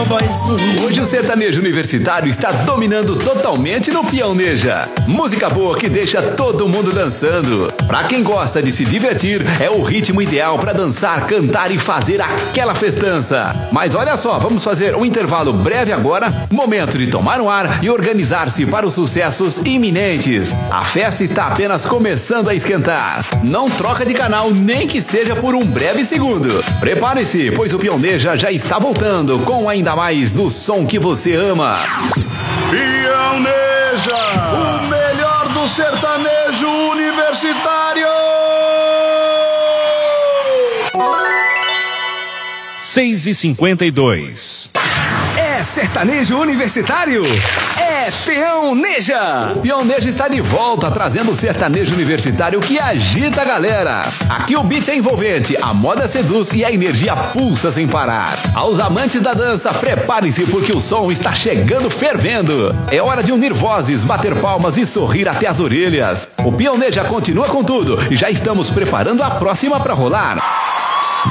boyzinho. Hoje o sertanejo universitário está dominando totalmente no Pioneja. Música boa que deixa todo mundo dançando. Pra quem gosta de se divertir, é o ritmo ideal pra dançar, cantar e fazer aquela festança. Mas olha só, vamos fazer um intervalo breve agora, momento de tomar um ar e organizar-se para os sucessos iminentes. A festa está apenas começando a esquentar. Não troca de canal, nem que seja por um breve segundo. Prepare-se, pois o Pioneja já está voltando com ainda mais do som que você ama. Pioneja, o melhor do sertanejo universitário. 6h52. É sertanejo universitário? É Pioneja! O Pioneja está de volta, trazendo o sertanejo universitário que agita a galera. Aqui o beat é envolvente, a moda seduz e a energia pulsa sem parar. Aos amantes da dança, preparem-se porque o som está chegando fervendo. É hora de unir vozes, bater palmas e sorrir até as orelhas. O Pioneja continua com tudo e já estamos preparando a próxima para rolar.